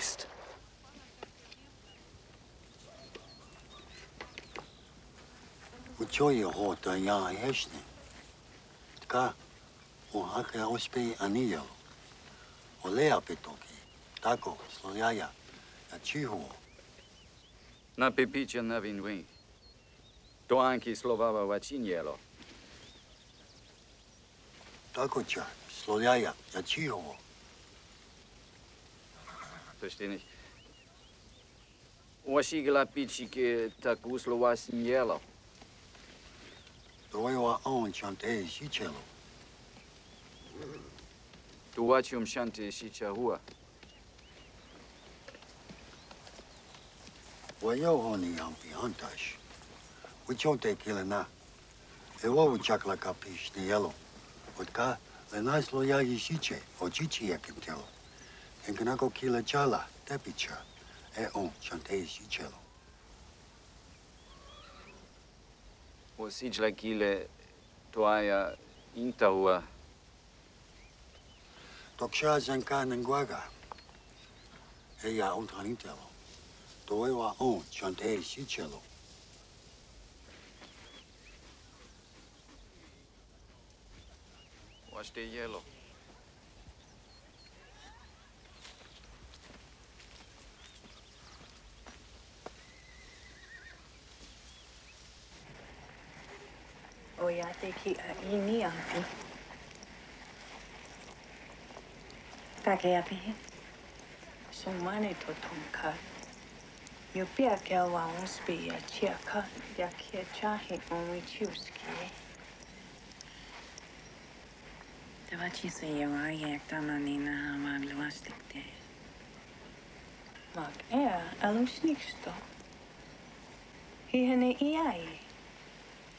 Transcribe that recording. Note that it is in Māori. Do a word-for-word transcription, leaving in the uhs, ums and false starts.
wächst. Uchoyo hota ya yeshne. Tka o hake ospe anillo. Olea petoki. Tako sloyaya. Ya chihuo. Na pepicia na vinwi. To anche slovava vacinielo. Tako cha sloyaya. Ya chihuo. Verstehe nicht. Wasigla pichike takuslo vacinielo. Doiwa on chante sichelo. Tu vacium chante sichahua. Wayo honi yampi hantash. Uchote kilena. Ewa uchakla kapish ni yelo. Utka lena sloyaya siche. Ochichi yakintelo. Enkanako kila chala. Tepicha. E on chante sichelo. Wasigla kile toaya intahua. Toksha zanka nangwaga. Eya ontranintelo. Doewa on chante sichelo. Was de yellow. Oya te ki a ini api. Take api. Sumane to tonka. Yo pia ke wa unspi ya chiaka ya ke chahi onwi chuski. Det var inte så jag var jäktarna nina han var glastikte. Mag er alusniksto. Hi hene iai.